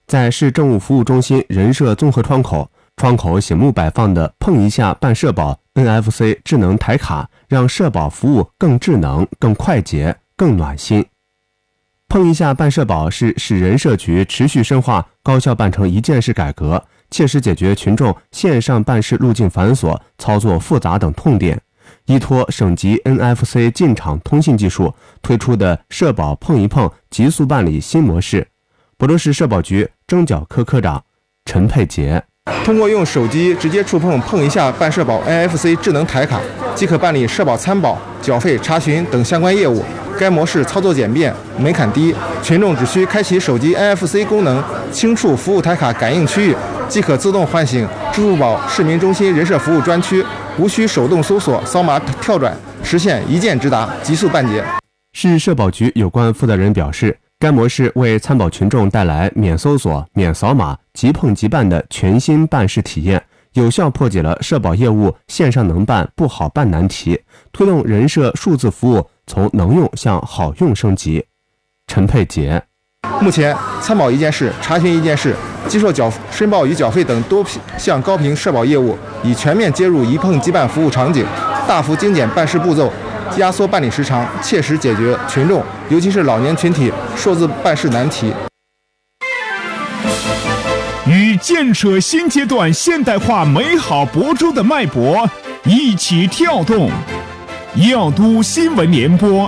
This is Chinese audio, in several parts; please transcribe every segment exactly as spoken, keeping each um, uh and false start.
在市政务服务中心人社综合窗口，窗口醒目摆放的碰一下办社保 N F C 智能台卡，让社保服务更智能、更快捷、更暖心。碰一下办社保是市人社局持续深化高效办成一件事改革，切实解决群众线上办事路径繁琐、操作复杂等痛点。依托省级 N F C 进场通信技术推出的社保碰一碰极速办理新模式。亳州市社保局征缴科科长陈佩杰， 通过用手机直接触碰碰一下办社保 N F C 智能台卡，即可办理社保参保、缴费、查询等相关业务。该模式操作简便，门槛低，群众只需开启手机 N F C 功能，轻触服务台卡感应区域，即可自动唤醒支付宝市民中心人社服务专区，无需手动搜索、扫码跳转，实现一键直达，极速办结。 市社保局有关负责人表示，该模式为参保群众带来免搜索、免扫码、即碰即办的全新办事体验，有效破解了社保业务线上能办不好办难题，推动人社数字服务从能用向好用升级。陈佩杰， 目前参保一件事、查询一件事、接受缴申报与缴费等多项高频社保业务已全面接入一碰即办服务场景，大幅精简办事步骤，压缩办理时长，切实解决群众尤其是老年群体数字办事难题。 与建设新阶段现代化美好亳州的脉搏一起跳动，耀都新闻联播。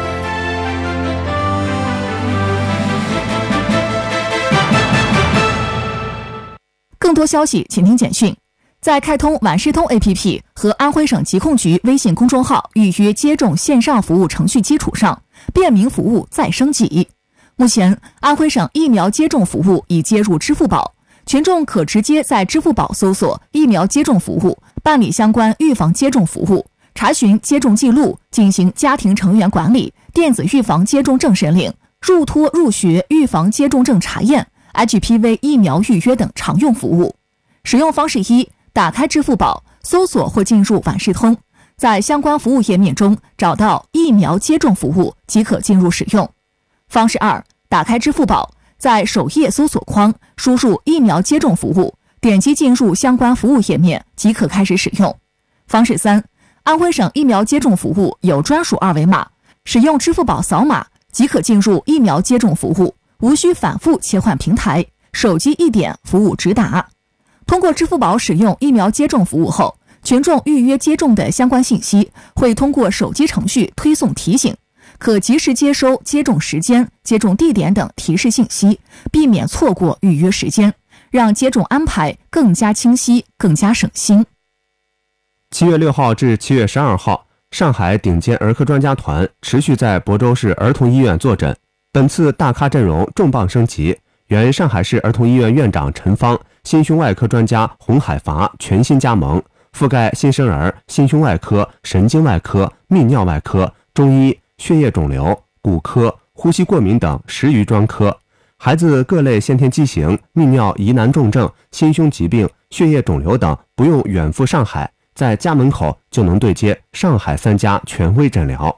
更多消息请听简讯。在开通晚市通 A P P 和安徽省疾控局微信公众号预约接种线上服务程序基础上，便民服务再升级。目前，安徽省疫苗接种服务已接入支付宝，群众可直接在支付宝搜索疫苗接种服务，办理相关预防接种服务，查询接种记录，进行家庭成员管理、电子预防接种证申领、入托入学预防接种证查验、H P V 疫苗预约等常用服务。使用方式一，打开支付宝，搜索或进入晚市通，在相关服务页面中找到疫苗接种服务即可进入使用。方式二，打开支付宝，在首页搜索框输入疫苗接种服务，点击进入相关服务页面即可开始使用。方式三，安徽省疫苗接种服务有专属二维码，使用支付宝扫码即可进入疫苗接种服务，无需反复切换平台，手机一点服务直达。通过支付宝使用疫苗接种服务后，群众预约接种的相关信息会通过手机程序推送提醒，可及时接收接种时间、接种地点等提示信息，避免错过预约时间，让接种安排更加清晰、更加省心。 七月六号至七月十二号，上海顶尖儿科专家团持续在亳州市儿童医院坐诊，本次大咖阵容重磅升级，原上海市儿童医院院长陈芳、心胸外科专家洪海伐全新加盟，覆盖新生儿、心胸外科、神经外科、泌尿外科、中医、血液肿瘤、骨科、呼吸过敏等十余专科，孩子各类先天畸形、泌尿疑难重症、心胸疾病、血液肿瘤等不用远赴上海，在家门口就能对接上海三家权威诊疗。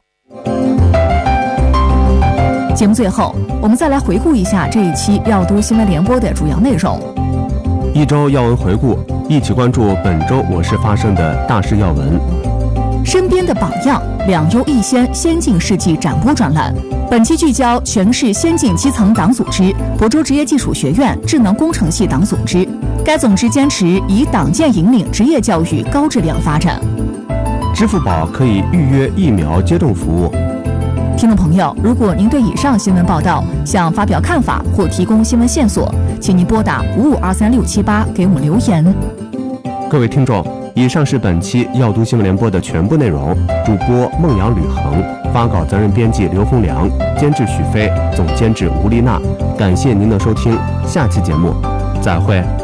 节目最后，我们再来回顾一下这一期耀都新闻联播的主要内容。 一周要闻回顾，一起关注本周我市发生的大事要闻。 身边的榜样，两优一先先进事迹展播专栏。本期聚焦全市先进基层党组织亳州职业技术学院智能工程系党组织，该总支坚持以党建引领职业教育高质量发展。 支付宝可以预约疫苗接种服务。 听众朋友，如果您对以上新闻报道想发表看法或提供新闻线索，请您拨打五五二三六七八给我们留言。 各位听众，以上是本期耀都新闻联播的全部内容。主播孟阳吕恒，发稿责任编辑刘洪良，监制许飞，总监制吴丽娜。感谢您的收听，下期节目再会。